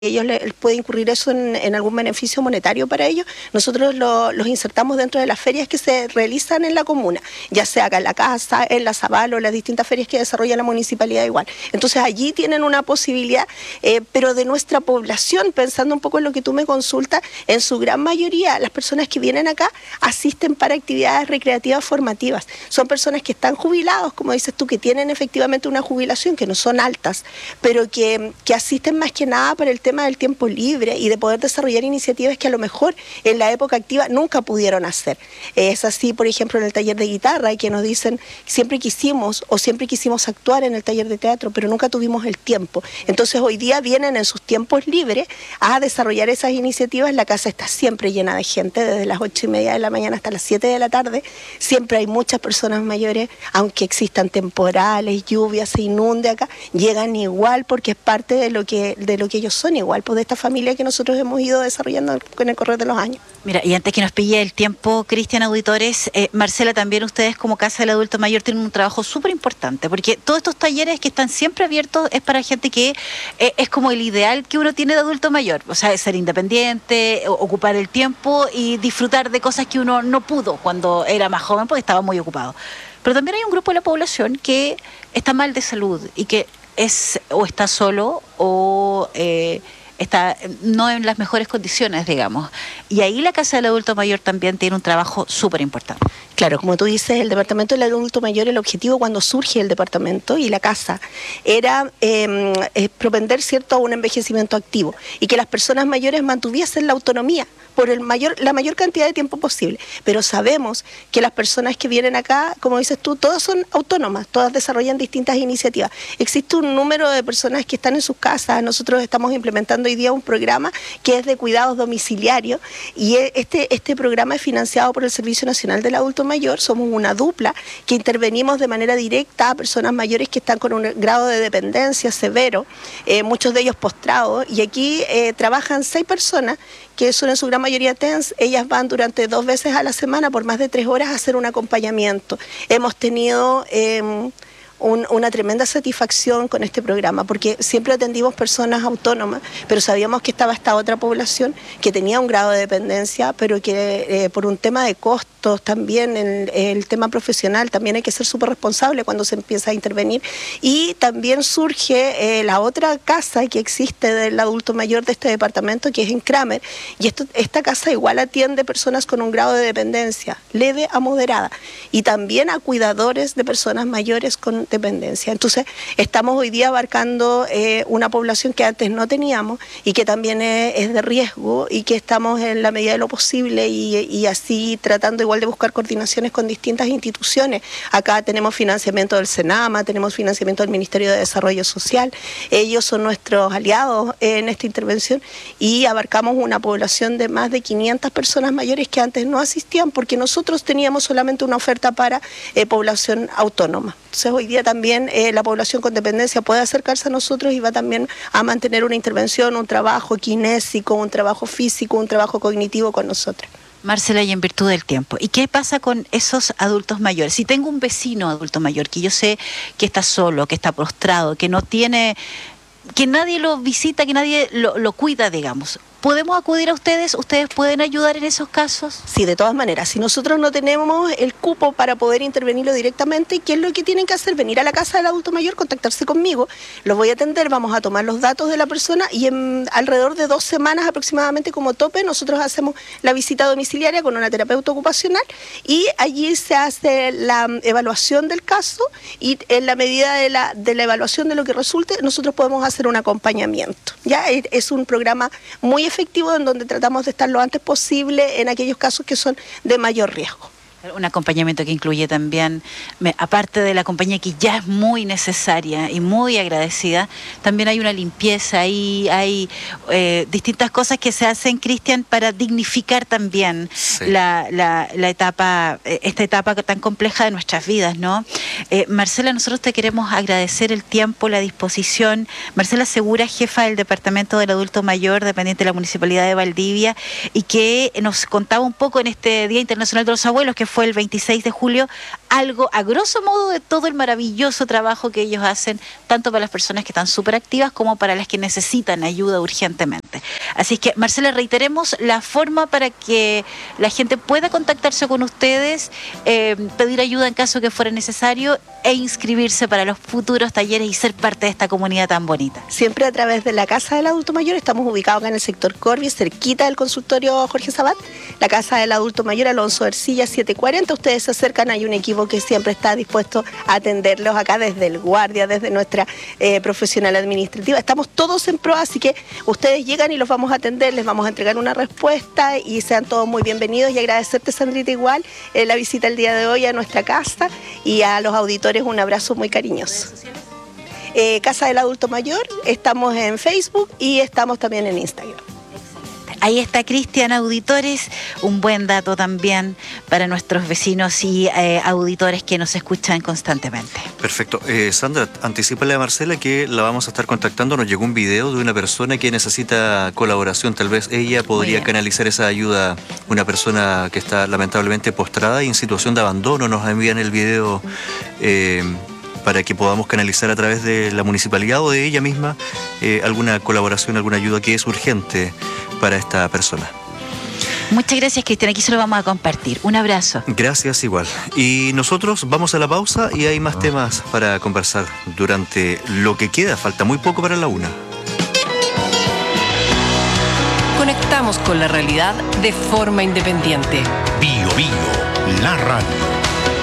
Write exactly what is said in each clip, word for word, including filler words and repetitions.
ellos les puede incurrir eso en, en algún beneficio monetario para ellos, nosotros lo, los insertamos dentro de las ferias que se realizan en la comuna, ya sea acá en la casa, en la Zabal o las distintas ferias que desarrolla la municipalidad igual. Entonces allí tienen una posibilidad, eh, pero de nuestra población, pensando un poco en lo que tú me consultas, en su gran mayoría las personas que vienen acá asisten para actividades recreativas formativas. Son personas que están jubilados, como dices tú, que tienen efectivamente una jubilación, que no son altas, pero que, que asisten más que nada para el tema del tiempo libre y de poder desarrollar iniciativas que a lo mejor en la época activa nunca pudieron hacer. Es así, por ejemplo, en el taller de guitarra, que nos dicen siempre quisimos o siempre quisimos actuar en el taller de teatro, pero nunca tuvimos el tiempo. Entonces hoy día vienen en sus tiempos libres a desarrollar esas iniciativas. La casa está siempre llena de gente, desde las ocho y media de la mañana hasta las siete de la tarde. Siempre hay muchas personas mayores, aunque existan temporales, lluvias, se inunde acá, llegan igual porque es parte de lo que, de lo que ellos son, igual pues de esta familia que nosotros hemos ido desarrollando con el correr de los años. Mira, y antes que nos pille el tiempo, Cristian, auditores, eh, Marcela, también ustedes como Casa del Adulto Mayor tienen un trabajo súper importante, porque todos estos talleres que están siempre abiertos es para gente que eh, es como el ideal que uno tiene de adulto mayor, o sea, ser independiente, ocupar el tiempo y disfrutar de cosas que uno no pudo cuando era más joven porque estaba muy ocupado. Pero también hay un grupo de la población que está mal de salud y que es o está solo o eh, está no en las mejores condiciones, digamos. Y ahí la Casa del Adulto Mayor también tiene un trabajo súper importante. Claro, como tú dices, el Departamento del Adulto Mayor, el objetivo cuando surge el departamento y la casa era eh, eh, propender, ¿cierto?, a un envejecimiento activo y que las personas mayores mantuviesen la autonomía por el mayor, la mayor cantidad de tiempo posible. Pero sabemos que las personas que vienen acá, como dices tú, todas son autónomas, todas desarrollan distintas iniciativas. Existe un número de personas que están en sus casas. Nosotros estamos implementando hoy día un programa que es de cuidados domiciliarios y este, este programa es financiado por el Servicio Nacional del Adulto Mayor. Somos una dupla que intervenimos de manera directa a personas mayores que están con un grado de dependencia severo, eh, muchos de ellos postrados, y aquí eh, trabajan seis personas que son en su gran mayoría T E N S. Ellas van durante dos veces a la semana por más de tres horas a hacer un acompañamiento. Hemos tenido eh, un, una tremenda satisfacción con este programa, porque siempre atendimos personas autónomas, pero sabíamos que estaba esta otra población que tenía un grado de dependencia, pero que eh, por un tema de costos también, en el tema profesional, también hay que ser súper responsable cuando se empieza a intervenir. Y también surge eh, la otra casa que existe del adulto mayor de este departamento, que es en Kramer, y esto, esta casa igual atiende personas con un grado de dependencia leve a moderada, y también a cuidadores de personas mayores con dependencia. Entonces estamos hoy día abarcando eh, una población que antes no teníamos y que también es, es de riesgo, y que estamos en la medida de lo posible y, y así tratando igual de buscar coordinaciones con distintas instituciones. Acá tenemos financiamiento del Senama, tenemos financiamiento del Ministerio de Desarrollo Social. Ellos son nuestros aliados en esta intervención y abarcamos una población de más de quinientas personas mayores que antes no asistían porque nosotros teníamos solamente una oferta para eh, población autónoma. Entonces hoy día también eh, la población con dependencia puede acercarse a nosotros y va también a mantener una intervención, un trabajo kinésico, un trabajo físico, un trabajo cognitivo con nosotros. Marcela, y en virtud del tiempo, ¿y qué pasa con esos adultos mayores? Si tengo un vecino adulto mayor que yo sé que está solo, que está prostrado, que no tiene, que nadie lo visita, que nadie lo, lo cuida, digamos, ¿podemos acudir a ustedes? ¿Ustedes pueden ayudar en esos casos? Sí, de todas maneras. Si nosotros no tenemos el cupo para poder intervenirlo directamente, ¿qué es lo que tienen que hacer? Venir a la casa del adulto mayor, contactarse conmigo, los voy a atender, vamos a tomar los datos de la persona y en alrededor de dos semanas aproximadamente como tope, nosotros hacemos la visita domiciliaria con una terapeuta ocupacional y allí se hace la evaluación del caso y en la medida de la, de la evaluación de lo que resulte, nosotros podemos hacer un acompañamiento. Ya es un programa muy efectivo en donde tratamos de estar lo antes posible en aquellos casos que son de mayor riesgo. Un acompañamiento que incluye también, me, aparte de la compañía que ya es muy necesaria y muy agradecida, también hay una limpieza y hay eh, distintas cosas que se hacen, Cristian, para dignificar también sí. la, la, la etapa, esta etapa tan compleja de nuestras vidas, ¿no? Eh, Marcela, nosotros te queremos agradecer el tiempo, la disposición. Marcela Segura, jefa del Departamento del Adulto Mayor, dependiente de la Municipalidad de Valdivia, y que nos contaba un poco en este Día Internacional de los Abuelos, que fue el veintiséis de julio, algo a grosso modo de todo el maravilloso trabajo que ellos hacen, tanto para las personas que están súper activas como para las que necesitan ayuda urgentemente. Así es que, Marcela, reiteremos la forma para que la gente pueda contactarse con ustedes, eh, pedir ayuda en caso que fuera necesario e inscribirse para los futuros talleres y ser parte de esta comunidad tan bonita. Siempre a través de la Casa del Adulto Mayor. Estamos ubicados acá en el sector Corby, cerquita del consultorio Jorge Sabat, la Casa del Adulto Mayor, Alonso Ercilla setecientos cuarenta. Ustedes se acercan, hay un equipo que siempre está dispuesto a atenderlos acá desde el guardia, desde nuestra eh, profesional administrativa. Estamos todos en pro, así que ustedes llegan y los vamos a atender, les vamos a entregar una respuesta y sean todos muy bienvenidos. Y agradecerte, Sandrita, igual eh, la visita el día de hoy a nuestra casa, y a los auditores un abrazo muy cariñoso. Eh, Casa del Adulto Mayor, estamos en Facebook y estamos también en Instagram. Ahí está Cristian, auditores, un buen dato también para nuestros vecinos y eh, auditores que nos escuchan constantemente. Perfecto. Eh, Sandra, anticípale a Marcela que la vamos a estar contactando. Nos llegó un video de una persona que necesita colaboración. Tal vez ella podría canalizar esa ayuda. Una persona que está lamentablemente postrada y en situación de abandono. Nos envían el video eh, para que podamos canalizar a través de la municipalidad o de ella misma eh, alguna colaboración, alguna ayuda que es urgente para esta persona. Muchas gracias, Cristian. Aquí se lo vamos a compartir. Un abrazo. Gracias, igual. Y nosotros vamos a la pausa y hay más temas para conversar durante lo que queda. Falta muy poco para la una. Conectamos con la realidad de forma independiente. Bio Bio, la radio.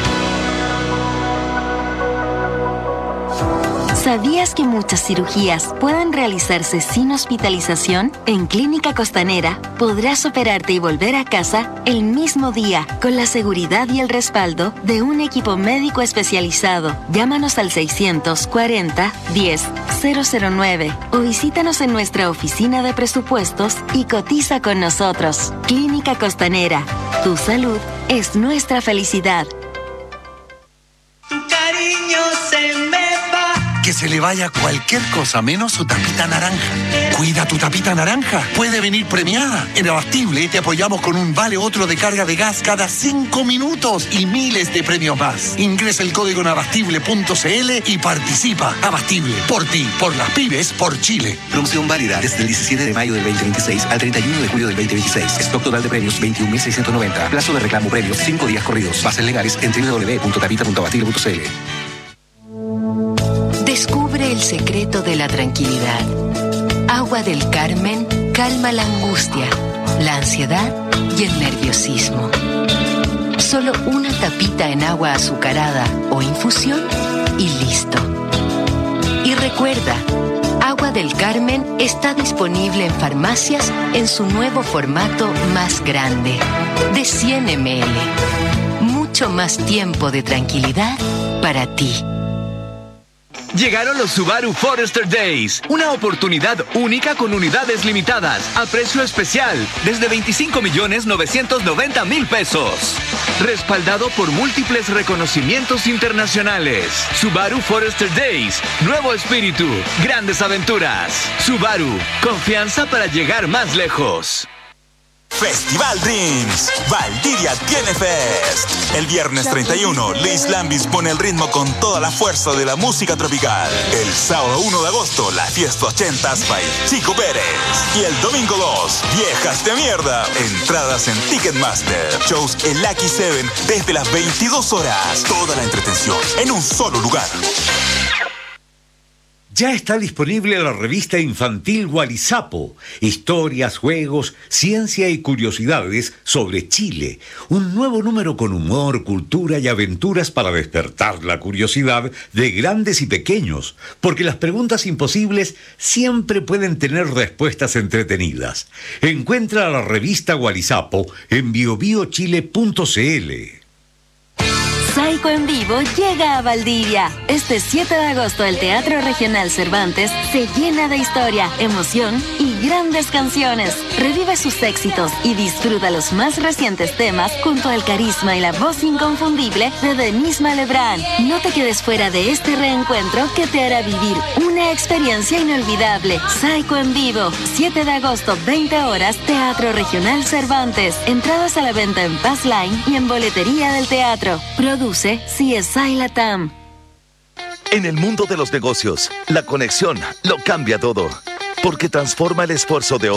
¿Sabías que muchas cirugías pueden realizarse sin hospitalización? En Clínica Costanera podrás operarte y volver a casa el mismo día con la seguridad y el respaldo de un equipo médico especializado. Llámanos al seiscientos cuarenta diez cero cero nueve o visítanos en nuestra oficina de presupuestos y cotiza con nosotros. Clínica Costanera, tu salud es nuestra felicidad. Tu cariño se me va. Que se le vaya cualquier cosa menos su tapita naranja. Cuida tu tapita naranja. Puede venir premiada. En Abastible te apoyamos con un vale otro de carga de gas cada cinco minutos y miles de premios más. Ingresa el código en abastible punto c l y participa. Abastible, por ti, por las pymes, por Chile. Promoción válida desde el diecisiete de mayo del veinte veintiséis al treinta y uno de julio del veinte veintiséis. Stock total de premios veintiún mil seiscientos noventa. Plazo de reclamo premios cinco días corridos. Bases legales en doble u doble u doble u punto tapita punto abastible punto c l. Descubre el secreto de la tranquilidad. Agua del Carmen calma la angustia, la ansiedad y el nerviosismo. Solo una tapita en agua azucarada o infusión y listo. Y recuerda, Agua del Carmen está disponible en farmacias en su nuevo formato más grande, de cien mililitros. Mucho más tiempo de tranquilidad para ti. Llegaron los Subaru Forester Days, una oportunidad única con unidades limitadas, a precio especial, desde veinticinco millones novecientos noventa mil pesos. Respaldado por múltiples reconocimientos internacionales. Subaru Forester Days, nuevo espíritu, grandes aventuras. Subaru, confianza para llegar más lejos. Festival Dreams, Valdivia tiene Fest. El viernes treinta y uno, Liz Lambis pone el ritmo con toda la fuerza de la música tropical. El sábado uno de agosto, la fiesta ochentas by Chico Pérez. Y el domingo dos, Viejas de Mierda. Entradas en Ticketmaster. Shows en Lucky Seven desde las veintidós horas. Toda la entretención en un solo lugar. Ya está disponible la revista infantil Gualizapo, historias, juegos, ciencia y curiosidades sobre Chile. Un nuevo número con humor, cultura y aventuras para despertar la curiosidad de grandes y pequeños, porque las preguntas imposibles siempre pueden tener respuestas entretenidas. Encuentra la revista Gualizapo en bio bio chile punto c l. Saico en Vivo llega a Valdivia. Este siete de agosto el Teatro Regional Cervantes se llena de historia, emoción y grandes canciones. Revive sus éxitos y disfruta los más recientes temas junto al carisma y la voz inconfundible de Denise Malebrán. No te quedes fuera de este reencuentro que te hará vivir una experiencia inolvidable. Saico en Vivo, siete de agosto, veinte horas, Teatro Regional Cervantes. Entradas a la venta en Pass Line y en boletería del teatro. Produce C S I Latam. En el mundo de los negocios, la conexión lo cambia todo, porque transforma el esfuerzo de